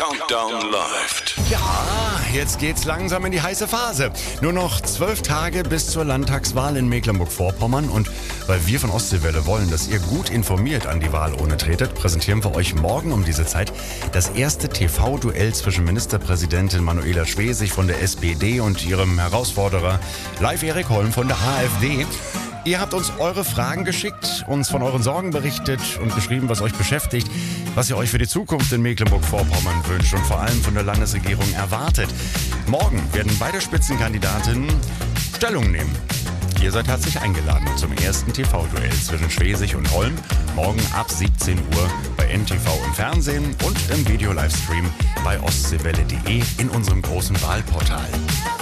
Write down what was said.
Countdown läuft. Ja, jetzt geht's langsam in die heiße Phase. Nur noch 12 Tage bis zur Landtagswahl in Mecklenburg-Vorpommern. Und weil wir von Ostseewelle wollen, dass ihr gut informiert an die Wahlurne tretet, präsentieren wir euch morgen um diese Zeit das erste TV-Duell zwischen Ministerpräsidentin Manuela Schwesig von der SPD und ihrem Herausforderer Live Erik Holm von der AfD. Ihr habt uns eure Fragen geschickt, uns von euren Sorgen berichtet und geschrieben, was euch beschäftigt, was ihr euch für die Zukunft in Mecklenburg-Vorpommern wünscht und vor allem von der Landesregierung erwartet. Morgen werden beide Spitzenkandidatinnen Stellung nehmen. Ihr seid herzlich eingeladen zum ersten TV-Duell zwischen Schwesig und Holm. Morgen ab 17 Uhr bei NTV im Fernsehen und im Video-Livestream bei ostseewelle.de in unserem großen Wahlportal.